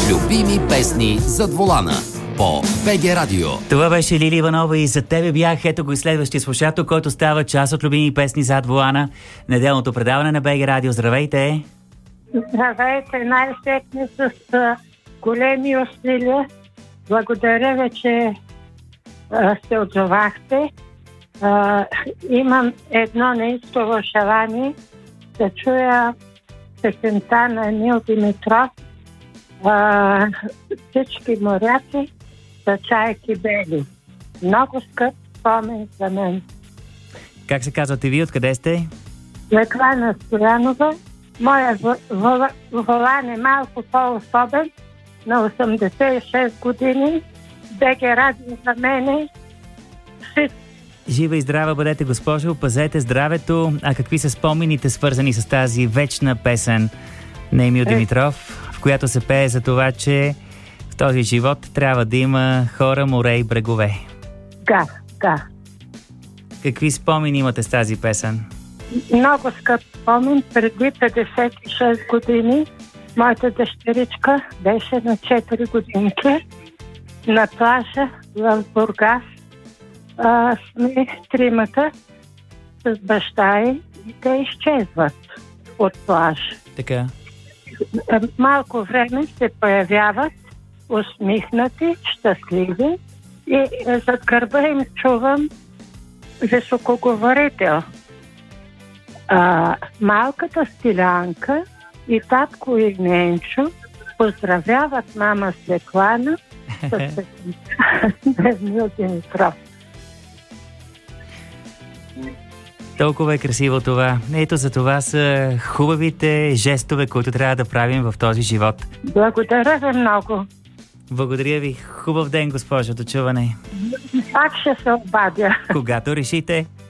Любими песни зад волана по БГ Радио. Това беше Лили Иванова и за тебе бях. Ето го и следващия слушател, който става част от любими песни зад волана. Неделното предаване на БГ Радио. Здравейте! Здравейте! Най-сетне с големи усилия. Благодаря ви, че се отзовахте. Имам едно неистово желание да чуя песента на Емил Димитров. Всички моряци са чайки бели. Много скъп спомен за мен. Как се казвате ви? Откъде сте? Светлана Стоянова. Моя волан е малко по-особен. На 86 години. БГ Радио за мене. Жива и здрава бъдете, госпожо. Пазете здравето. А какви са спомените, свързани с тази вечна песен на Емил Димитров, в която се пее за това, че в този живот трябва да има хора, море и брегове? Да. Какви спомени имате с тази песен? Много скъп спомен. Преди 56 години моята дъщеричка беше на 4 годинки. На плажа в Бургас сме тримата с баща и те изчезват от плаж. Така. Малко време се появяват усмихнати, щастливи и зад гърба им чувам високоговорител. Малката Стилянка и татко и Ненчо поздравяват мама Светлана с песента на Емил Димитров. Толкова е красиво това. Ето за това са хубавите жестове, които трябва да правим в този живот. Благодаря ви много. Благодаря ви. Хубав ден, госпожо. До чуване. Пак ще се обадя. Когато решите.